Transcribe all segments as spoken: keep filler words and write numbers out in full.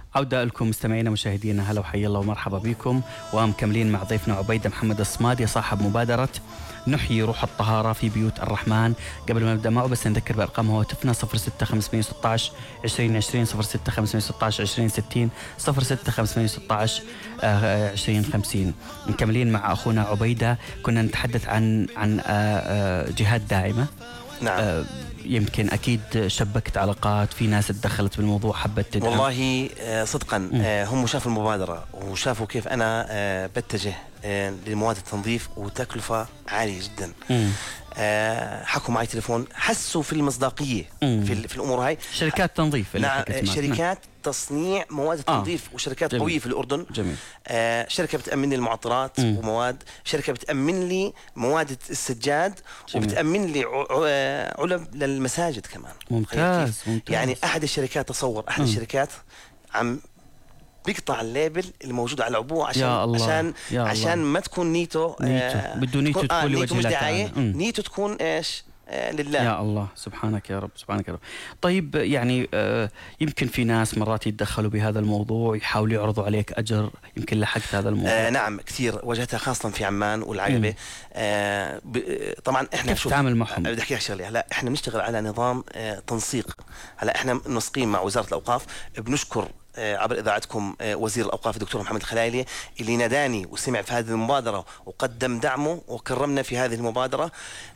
عودة لكم مستمعينا مشاهدينا، هلا وحيا الله ومرحبا بكم، ومكملين مع ضيفنا عبيدة محمد الصمادي صاحب مبادرة نحيي روح الطهارة في بيوت الرحمن. قبل ما نبدأ معه بس نذكر بأرقام هواتفنا صفر ستة خمسمية وستة عشر عشرين عشرين صفر ستة خمسمية وستة عشر عشرين ستين صفر ستة خمسمية وستة عشر عشرين خمسين. مكملين مع أخونا عبيدة، كنا نتحدث عن عن جهاد داعمة. نعم. يمكن أكيد شبكت علاقات، في ناس تدخلت بالموضوع حبت تدعم. والله صدقا هم شافوا المبادرة وشافوا كيف أنا بتجه لمواد التنظيف وتكلفة عالية جدا. م. حكوا معي تليفون، حسوا في المصداقية في, في الأمور هاي. شركات تنظيف. نعم، شركات تصنيع مواد التنظيف آه. وشركات جميل. قوية في الأردن. جميل. آه شركة بتأمن لي المعطرات م. ومواد، شركة بتأمن لي مواد السجاد، جميل. وبتأمن لي علب للمساجد كمان. ممتاز. ممتاز. يعني أحد الشركات، تصور أحد م. الشركات عم بيقطع الليبل اللي موجود على العبوة عشان يا الله. عشان يا عشان الله. ما تكون نيته, نيته. آه بده نيته تكون, آه تكون لوجه الله تعالى، نيته تكون ايش آه لله. يا الله، سبحانك يا رب، سبحانك يا رب. طيب يعني آه يمكن في ناس مرات يتدخلوا بهذا الموضوع، يحاولوا يعرضوا عليك أجر، يمكن لحقت هذا الموضوع؟ آه نعم كثير واجهتها، خاصة في عمان والعقبة. آه طبعا احنا كيف تتعامل معهم؟ بدي احكي لك شغله. هلا احنا بنشتغل على نظام آه تنسيق. هلا احنا منسقين مع وزارة الأوقاف. بنشكر عبر إذاعتكم وزير الأوقاف الدكتور محمد الخلايلي اللي ناداني وسمع في هذه المبادرة وقدم دعمه وكرمنا في هذه المبادرة.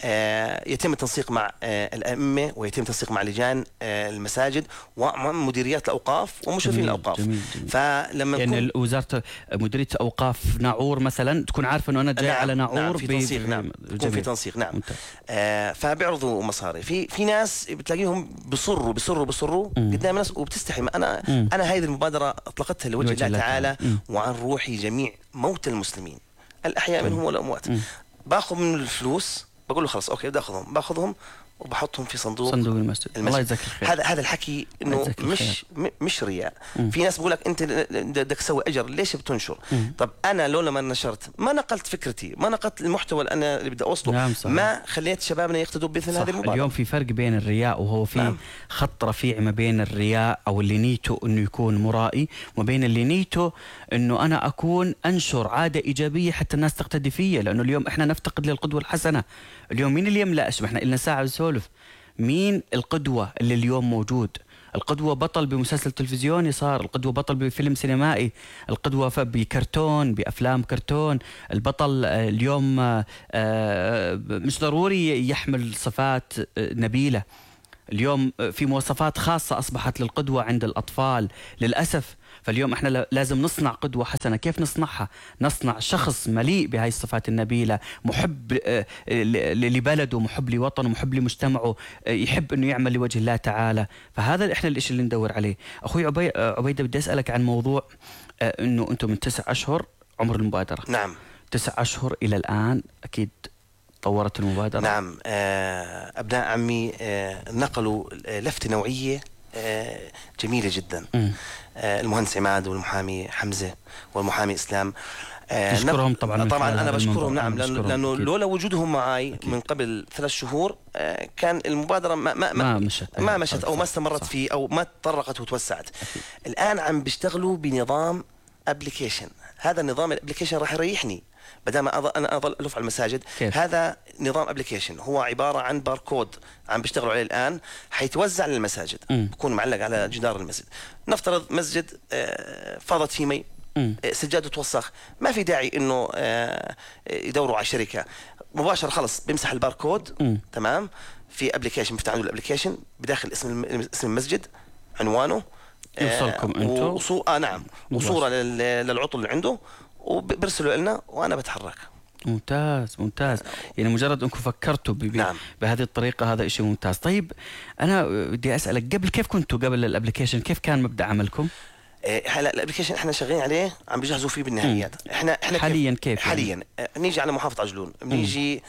يتم التنسيق مع الأئمة ويتم التنسيق مع لجان المساجد ومع مديريات الأوقاف ومشرفين الأوقاف. جميل جميل. فلما يعني وزارة مديرية أوقاف ناعور مثلا تكون عارفة إنه أنا جاي نعم. على ناعور. نعم في تنسيق. نعم يكون في تنسيق. نعم آه فبيعرضوا مصاري. في في ناس بتلاقيهم بصروا بصروا بصروا قدام الناس وبتستحي. أنا م. أنا هذه المبادرة أطلقتها لوجه الله تعالى وعن روحي جميع موتى المسلمين الأحياء منهم والأموات. باخذ من الفلوس، بقول له خلاص أوكي بدي أخذهم، باخذهم وبحطهم في صندوق صندوق المسجد. الله يجزاك الخير. هذا هذا الحكي انه مش مش رياء. في ناس بقول لك انت بدك تسوي اجر، ليش بتنشر؟ مم. طب انا لولا ما نشرت، ما نقلت فكرتي، ما نقلت المحتوى اللي انا اللي بدي اوصله. نعم ما خليت شبابنا يقتدوا بمثل هذه المبادره. اليوم في فرق بين الرياء، وهو في نعم. خط رفيع ما بين الرياء او اللي نيته انه يكون مرائي، وما بين اللي نيته انه انا اكون انشر عاده ايجابيه حتى الناس تقتدي فيا. لانه اليوم احنا نفتقد للقدوه الحسنه. اليوم مين اللي يملا؟ احنا لنا ساعه نسولف. مين القدوة اللي اليوم موجود؟ القدوة بطل بمسلسل تلفزيوني صار، القدوة بطل بفيلم سينمائي، القدوة بكرتون، بأفلام كرتون. البطل اليوم مش ضروري يحمل صفات نبيلة. اليوم في مواصفات خاصة أصبحت للقدوة عند الأطفال للأسف. فاليوم احنا لازم نصنع قدوة حسنة. كيف نصنعها؟ نصنع شخص مليء بهاي الصفات النبيلة، محب لبلده، محب لوطنه، محب لمجتمعه، يحب انه يعمل لوجه الله تعالى. فهذا احنا الاشي اللي ندور عليه. اخوي عبي... عبيدة بدي اسألك عن موضوع انه انتم من تسع اشهر عمر المبادرة. نعم تسع اشهر الى الان اكيد طورت المبادرة. نعم ابناء عمي نقلوا لفتة نوعية جميلة جدا. م. المهندس عماد والمحامي حمزة والمحامي إسلام. نشكرهم طبعا. طبعا أنا بشكرهم. نعم لأنه, لأنه لولا وجودهم معي أكيد. من قبل ثلاث شهور كان المبادرة ما ما ما, ما مشت ما مشت أو ما استمرت فيه أو ما تطرقت وتوسعت. أكيد. الآن عم بيشتغلوا بنظام أبليكيشن. هذا النظام الأبليكيشن راح يريحني بدل ما أضل أنا أظل ألف على المساجد. كيف؟ هذا نظام أبليكيشن هو عبارة عن باركود عم بيشتغلوا عليه الآن، حيتوزع للمساجد. م. بكون معلق على جدار المسجد. نفترض مسجد فاضت فيه مي، سجاده توسخ، ما في داعي إنه يدوروا على شركة، مباشرة خلص بيمسح الباركود. م. تمام. في أبليكيشن بيفتح عنده الأبليكيشن بداخل اسم اسم المسجد، عنوانه، يوصلكم أنتم وصو... آه نعم وصورة للعطل اللي عنده وبرسلوا لنا وأنا بتحرك. ممتاز ممتاز. يعني مجرد أنكم فكرتوا ب... نعم. بهذه الطريقة هذا إشي ممتاز. طيب أنا بدي أسألك قبل، كيف كنتوا قبل الأبليكيشن؟ كيف كان مبدأ عملكم؟ هلا الابلكيشن احنا شغالين عليه عم بيجهزوا فيه بالنهائيات. احنا احنا حاليا كيف حاليا يعني؟ نيجي على محافظة عجلون، بنيجي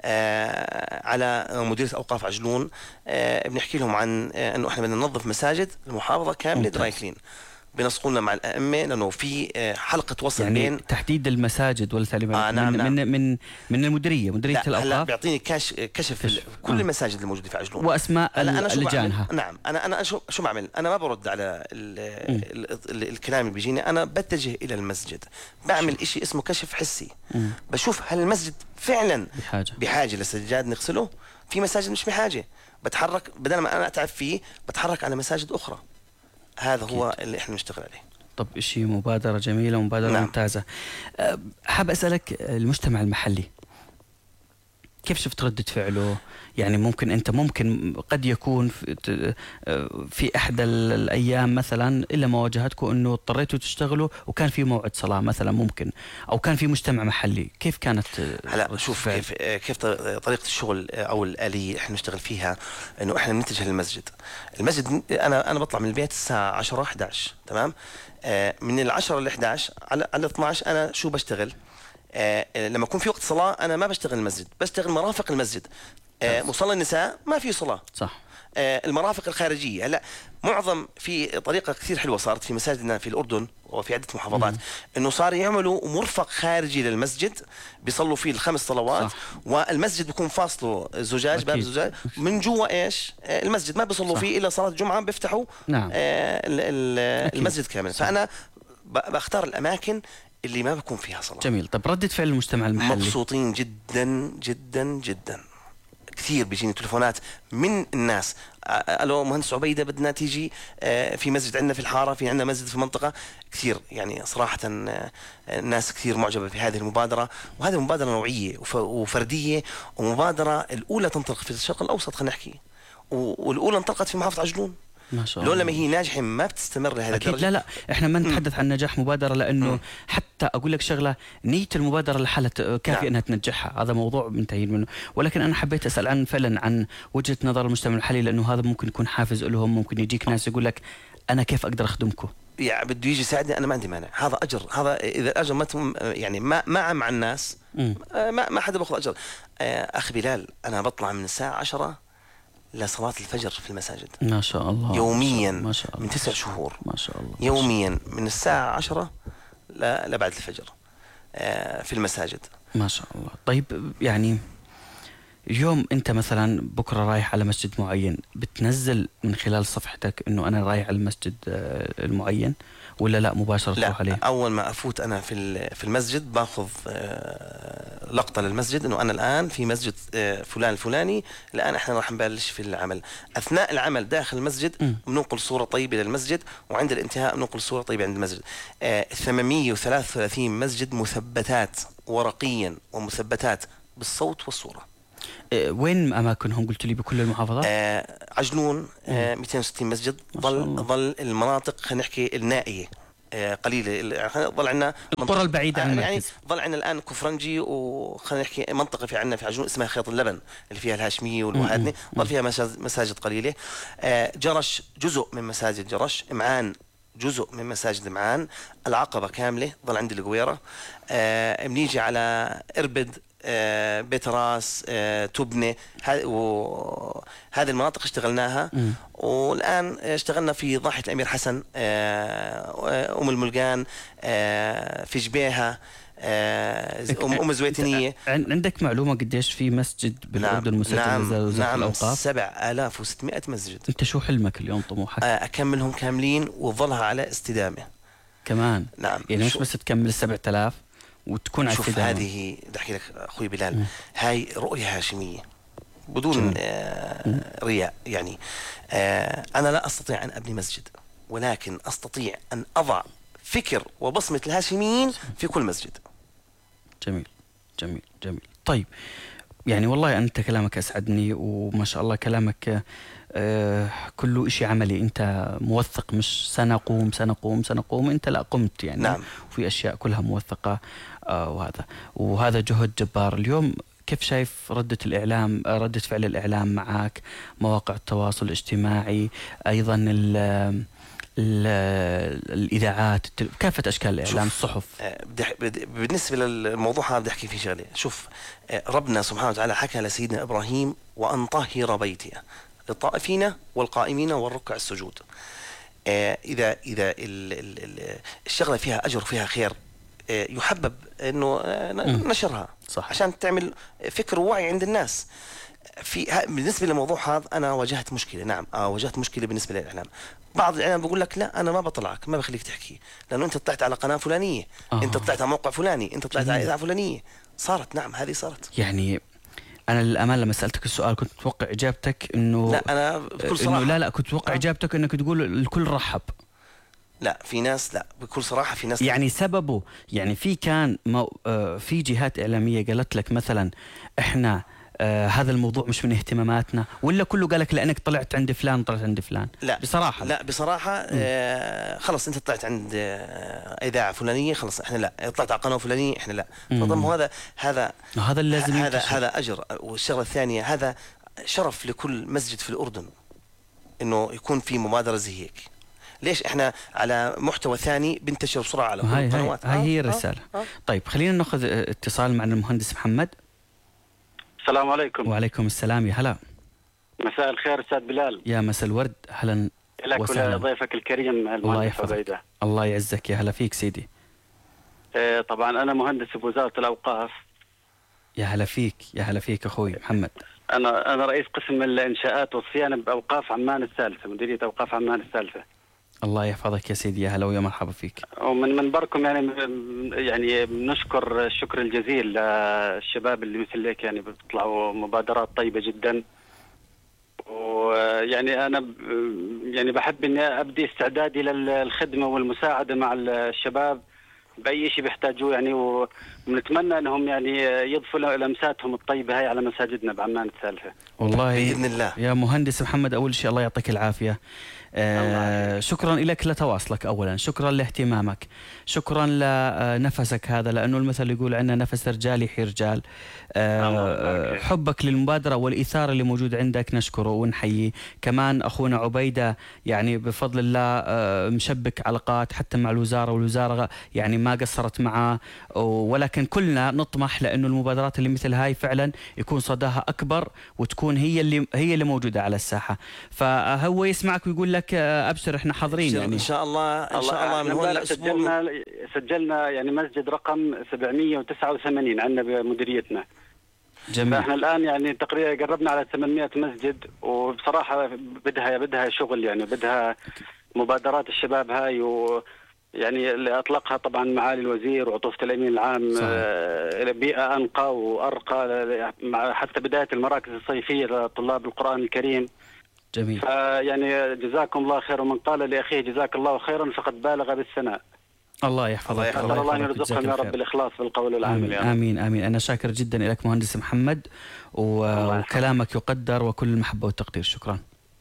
آه على مديرية أوقاف عجلون، آه بنحكي لهم عن آه انه احنا بدنا ننظف مساجد المحافظة كاملة دراي كلين. بنسقونا مع الائمه، لانه في حلقه وصل يعني بين تحديد المساجد والتعليمات آه نعم من, نعم. من من من المديريه مديريه لا الاوقاف. هلا بيعطيني كاش كشف كل آه. المساجد الموجوده في عجلون واسماء أنا لجانها. نعم انا انا شو شو بعمل؟ انا ما برد على ال ال ال الكلام اللي بيجيني، انا بتجه الى المسجد، بعمل إشي اسمه كشف حسي. مم. بشوف هل المسجد فعلا بحاجه بحاجه لسجاد نغسله. في مساجد مش بحاجه، بتحرك بدل ما انا اتعب فيه بتحرك على مساجد اخرى. هذا أكيد. هو اللي احنا نشتغل عليه. طب شيء مبادرة جميلة ومبادرة نعم. ممتازة. حاب أسألك المجتمع المحلي كيف شفت ردة فعله؟ يعني ممكن أنت ممكن قد يكون في, في إحدى الأيام مثلا إلا ما واجهتكم أنه اضطريتوا تشتغلوا وكان في موعد صلاة مثلا ممكن، أو كان في مجتمع محلي، كيف كانت؟ هلا شوف كيف كيف طريقة الشغل أو الآلية إحنا نشتغل فيها، إنه إحنا نتجه للمسجد. المسجد أنا أنا بطلع من البيت الساعة عشرة إحدى عشر تمام. من العشرة ل إحدى عشر على على اثني عشر أنا شو بشتغل؟ آه لما يكون في وقت صلاة أنا ما بشتغل المسجد، بشتغل مرافق المسجد. آه مصلى النساء ما في صلاة صح. آه المرافق الخارجية. هلا معظم في طريقة كثير حلوة صارت في مساجدنا في الأردن وفي عدة محافظات، مم. إنه صار يعملوا مرفق خارجي للمسجد بيصلوا فيه الخمس صلوات. صح. والمسجد بيكون فاصله زجاج، باب زجاج من جوا إيش آه المسجد ما بيصلوا فيه إلا صلاة الجمعة، بيفتحوا نعم. آه المسجد كامل. صح. فأنا بختار الأماكن اللي ما بكون فيها صلاة. جميل. طب ردة فعل المجتمع المحلي؟ مبسوطين جدا جدا جدا. كثير بيجيني تلفونات من الناس، الو مهندس عبيده بدنا تيجي في مسجد عندنا في الحاره، في عندنا مسجد في المنطقه. كثير يعني صراحه الناس كثير معجبه بهذه المبادره، وهذه مبادره نوعيه وفرديه، ومبادره الاولى تنطلق في الشرق الاوسط خلينا نحكي، والاولى انطلقت في محافظه عجلون. ما شاء الله. لولا ما هي ناجحه ما بتستمر لهذا الدرجه. لا لا احنا ما نتحدث عن نجاح مبادره، لانه م. حتى اقول لك شغله، نيه المبادره لحالها كافيه نعم. انها تنجحها، هذا موضوع منتهين منه. ولكن انا حبيت اسال عن فعلا عن وجهه نظر المجتمع المحلي، لانه هذا ممكن يكون حافز لهم. ممكن يجيك ناس يقول لك انا كيف اقدر اخدمكم، يعني بده يجي يساعدني، انا ما عندي مانع. هذا اجر، هذا اذا الاجر ما تم يعني ما ما مع الناس م. ما ما حدا باخذ اجر. اخي بلال انا بطلع من الساعه عشرة لصلاة الفجر في المساجد. ما شاء الله. يوميا ما شاء الله. من تسع شهور. ما شاء الله. يوميا من الساعة عشرة لبعد الفجر في المساجد. ما شاء الله. طيب يعني اليوم انت مثلا بكره رايح على مسجد معين، بتنزل من خلال صفحتك انه انا رايح على المسجد المعين، ولا لا مباشرة تروح عليه؟ لا، اول ما افوت انا في في المسجد باخذ لقطه للمسجد انه انا الان في مسجد فلان الفلاني، الان احنا راح نبلش في العمل. اثناء العمل داخل المسجد بننقل صوره طيبه للمسجد، وعند الانتهاء بننقل صوره طيبه عند المسجد. ثمانمئة وثلاثة وثلاثين مسجد مثبتات ورقيا ومثبتات بالصوت والصوره. وين اماكنهم قلت لي؟ بكل المحافظات؟ آه عجلون آه مئتين وستين مسجد. ظل ظل المناطق خلينا نحكي النائيه آه قليله، ظل عندنا القرى البعيده عن المركز. يعني ظل عندنا الان كفرنجي، وخلينا نحكي منطقه في عندنا في عجلون اسمها خيط اللبن اللي فيها الهاشميه والوهادنه، ظل فيها مساجد قليله. آه جرش جزء من مساجد جرش، معان جزء من مساجد معان، العقبه كامله ظل عندي القويره. آه بنيجي على اربد، آه بيت راس، آه تبنه، وهذه المناطق اشتغلناها. م. والآن اشتغلنا في ضاحية الأمير حسن، آه أم الملقان، آه في جبيهة، آه أم زويتنية. عندك معلومة قديش في مسجد بالأردن مسجد نعم وزارة نعم الأوقاف؟ سبعة آلاف وستمائة مسجد. أنت شو حلمك اليوم، طموحك؟ آه أكملهم كاملين وظلها على استدامة كمان. نعم. يعني مش بس تكمل السبعة آلاف وتكون على شوف هذه بدي احكي لك اخوي بلال، م. هاي رؤيه هاشميه بدون آه رياء. يعني آه انا لا استطيع ان ابني مسجد، ولكن استطيع ان اضع فكر وبصمه الهاشميين في كل مسجد. جميل جميل جميل. طيب يعني والله انت كلامك اسعدني، وما شاء الله كلامك آه كله إشي عملي. انت موثق، مش سنقوم سنقوم سنقوم، انت لا قمت يعني. نعم. وفي اشياء كلها موثقه. آه وهذا وهذا جهد جبار. اليوم كيف شايف ردة الإعلام، ردة فعل الإعلام معك، مواقع التواصل الاجتماعي، أيضا ال ال الإذاعات، كافة أشكال الإعلام، الصحف؟ بالنسبة للموضوع هذا بدي أحكي فيه شغلة. شوف ربنا سبحانه وتعالى حكى لسيدنا إبراهيم وأن طهر بيتي للطائفين والقائمين والركع السجود. إذا إذا الشغلة فيها أجر وفيها خير يحبب إنه نشرها صح. عشان تعمل فكر ووعي عند الناس. في بالنسبة للموضوع هذا أنا واجهت مشكلة، نعم آه واجهت مشكلة بالنسبة للإعلام. بعض الإعلام بيقول لك لا أنا ما بطلعك، ما بخليك تحكي لأنه أنت طلعت على قناة فلانية، آه. أنت طلعت على موقع فلاني، أنت طلعت على إذاعة فلانية. صارت نعم هذه صارت. يعني أنا للأمانة لما سألتك السؤال كنت متوقع إجابتك إنه لا أنا بكل صراحة إنه لا لا كنت متوقع آه. إجابتك إنك تقول الكل رحب. لا في ناس لا بكل صراحة في ناس يعني سببه يعني في كان مو آه في جهات إعلامية قالت لك مثلا إحنا آه هذا الموضوع مش من اهتماماتنا، ولا كله قالك لأنك طلعت عند فلان طلعت عند فلان؟ لا بصراحة لا بصراحة آه خلص أنت طلعت عند آه إذاعة فلانية خلص إحنا لا، طلعت على قناة فلانية إحنا لا. فضم هذا هذا هذا اللي لازم هذا هذا أجر. والشغلة الثانية هذا شرف لكل مسجد في الأردن إنه يكون في مبادرة زي هيك. ليش احنا على محتوى ثاني بنتشر بسرعه على كل القنوات؟ هاي, هاي هي الرساله. آه. آه. طيب خلينا ناخذ اتصال مع المهندس محمد. السلام عليكم. وعليكم السلام، يا هلا. مساء الخير استاذ بلال. يا مساء الورد، اهلا لك ولضيفك الكريم المهندس عبيده. الله يعزك، يا هلا فيك سيدي. اه طبعا انا مهندس بوزاره الاوقاف. يا هلا فيك، يا هلا فيك اخوي محمد. انا انا رئيس قسم الانشاءات والصيانه باوقاف عمان الثالثه، مديريه اوقاف عمان الثالثه. الله يحفظك يا سيدي، يا هلا ويا مرحبا فيك. ومن منبركم يعني يعني بنشكر الشكر الجزيل للشباب اللي مثل هيك يعني بيطلعوا مبادرات طيبه جدا. ويعني انا يعني بحب اني ابدي استعدادي للخدمه والمساعده مع الشباب باي شيء بيحتاجوه يعني، ونتمنى انهم يعني يضفوا لمساتهم الطيبه هاي على مساجدنا بعمان الثالثه. والله باذن الله. يا مهندس محمد اول شيء الله يعطيك العافيه. آه شكرا لك لتواصلك اولا، شكرا لاهتمامك، شكرا لنفسك هذا، لانه المثل يقول عندنا نفس رجال يحيي رجال. آه حبك للمبادره والاثاره اللي موجود عندك نشكره ونحييه. كمان اخونا عبيده يعني بفضل الله آه مشبك علاقات حتى مع الوزاره، والوزاره يعني ما قصرت معاه، ولكن كلنا نطمح لانه المبادرات اللي مثل هاي فعلا يكون صداها اكبر وتكون هي اللي هي اللي موجوده على الساحه. فهو يسمعك ويقول لك ابشر احنا حاضرين يعني ان شاء الله ان شاء الله. من هون سجلنا سجلنا يعني مسجد رقم سبعمئة وتسعة وثمانين عندنا بمديريتنا. جميل. فاحنا الان يعني تقريبا قربنا على ثمانمئة مسجد، وبصراحه بدها بدها شغل يعني، بدها مبادرات الشباب هاي، و يعني اللي اطلقها طبعا معالي الوزير وعطوفه الامين العام الى بيئه انقى وارقى، حتى بدايه المراكز الصيفيه لطلاب القران الكريم. جميل. فيعني جزاكم الله خير، ومن قال لاخيه جزاك الله خيرا فقد بالغ بالثناء. الله يحفظك. الله, الله يرزقهم يا رب الاخلاص بالقول والعمل. آمين. امين امين. انا شاكر جدا لك مهندس محمد، وكلامك يقدر وكل المحبه والتقدير. شكرا.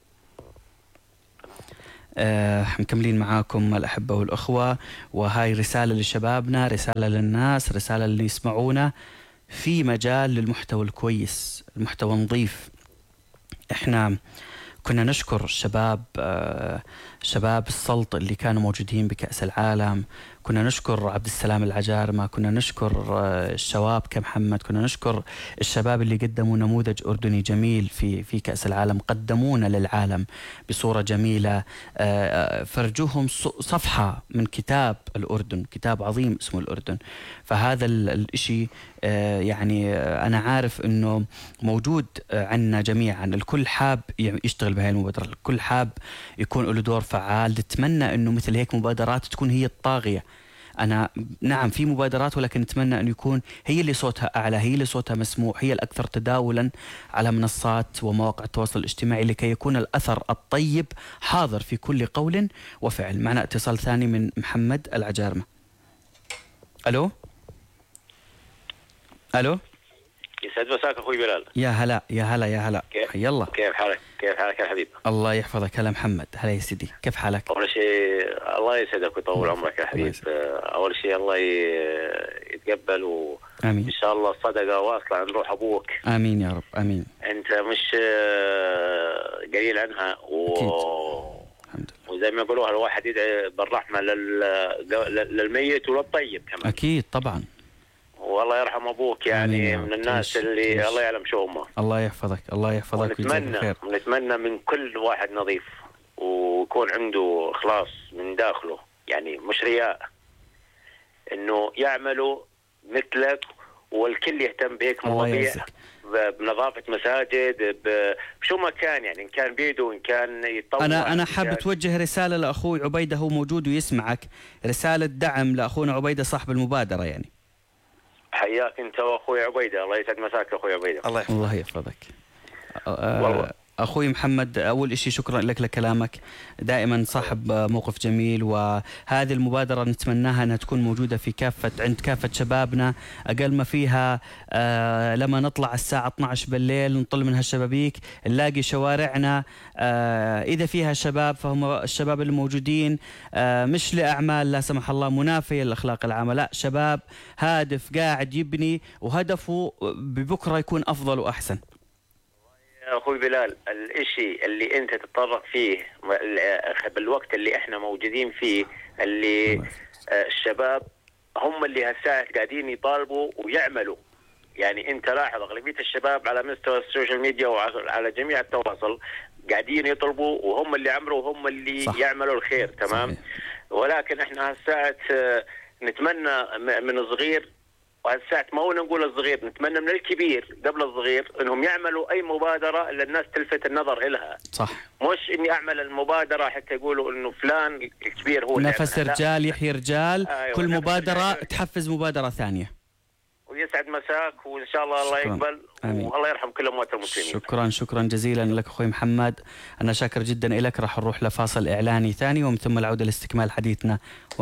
آه مكملين معاكم الأحبة والأخوة، وهاي رسالة لشبابنا، رسالة للناس، رسالة اللي يسمعونا في مجال للمحتوى الكويس، المحتوى نظيف. احنا كنا نشكر الشباب آه شباب السلط اللي كانوا موجودين بكأس العالم، كنا نشكر عبد السلام العجارمة، كنا نشكر آه الشباب كمحمد، كنا نشكر الشباب اللي قدموا نموذج أردني جميل في في كأس العالم، قدمونا للعالم بصورة جميلة. آه فرجوهم صفحة من كتاب الأردن، كتاب عظيم اسمه الأردن. فهذا الشيء آه يعني آه أنا عارف إنه موجود آه عنا جميعا، الكل حاب يشتغل بهاي المبادرة، الكل حاب يكون له دور فعال. نتمنى انه مثل هيك مبادرات تكون هي الطاغية. انا نعم في مبادرات، ولكن نتمنى انه يكون هي اللي صوتها اعلى، هي اللي صوتها مسموع، هي الاكثر تداولا على منصات ومواقع التواصل الاجتماعي، لكي يكون الاثر الطيب حاضر في كل قول وفعل. معنا اتصال ثاني من محمد العجارمة. الو الو يسعد مساك اخوي بلال. يا هلا يا هلا يا هلا. حي الله. كيف حالك؟ كيف حالك يا حبيبي؟ الله يحفظك. هلا محمد. هلا يا سيدي، كيف حالك؟ اول شيء الله يسعدك ويطول عمرك يا حبيب. اول شيء الله يتقبل، وان شاء الله الصدقه واصله عن روح ابوك. امين يا رب. امين. انت مش قليل عنها، و الحمد لله. وزي ما يقولوها الواحد يدعي بالرحمه لل... للميت وللطيب كمان. اكيد طبعا. والله يرحم ابوك يعني من الناس تمش. اللي تمش. الله يعلم شو هم. الله يحفظك. الله يحفظك. ونتمنى ونتمنى من كل واحد نظيف و ويكون عنده إخلاص من داخله، يعني مش رياء، إنه يعملوا مثلك والكل يهتم بهيك مواضيع، بنظافة مساجد، بشو ما كان، يعني إن كان بيده وإن كان يتطوع. أنا أنا حاب توجه رسالة لأخوي عبيدة، هو موجود ويسمعك، رسالة دعم لأخونا عبيدة صاحب المبادرة يعني. حياك أنت وأخوي عبيدة، الله يسعد مساك أخوي عبيدة. الله يحفظك. الله يحفظك. أه أخوي محمد، أول إشي شكرا لك لكلامك، دائما صاحب موقف جميل، وهذه المبادرة نتمناها أنها تكون موجودة في كافة عند كافة شبابنا، أقل ما فيها آه لما نطلع الساعة اثنعش بالليل نطل من هالشبابيك نلاقي شوارعنا آه إذا فيها شباب فهم الشباب الموجودين آه مش لأعمال لا سمح الله منافية للأخلاق العامة، لا، شباب هادف قاعد يبني وهدفه ببكرة يكون أفضل وأحسن. يا أخوي بلال، الإشي اللي أنت تتطرق فيه بالوقت اللي إحنا موجودين فيه، اللي الشباب هم اللي هالساعة قاعدين يطالبوا ويعملوا. يعني أنت لاحظ أغلبية الشباب على مستوى السوشيال ميديا وعلى جميع التواصل قاعدين يطلبوا، وهم اللي عملوا وهم اللي صح. يعملوا الخير، تمام. صحيح. ولكن إحنا هالساعة نتمنى من الصغير، وهالساعة ما هو نقول الصغير، نتمنى من الكبير قبل الصغير انهم يعملوا اي مبادرة اللي الناس تلفت النظر إلها. صح. مش اني اعمل المبادرة حتى يقولوا انه فلان الكبير هو نفس رجال يحيي رجال. آه كل مبادرة تحفز مبادرة ثانية. ويسعد مساك، وان شاء الله الله يقبل. آمين. والله يرحم كل اموات المسلمين. شكرا شكرا جزيلا لك اخوي محمد، انا شاكر جدا لك. راح نروح لفاصل اعلاني ثاني ومن ثم العودة لاستكمال حديثنا.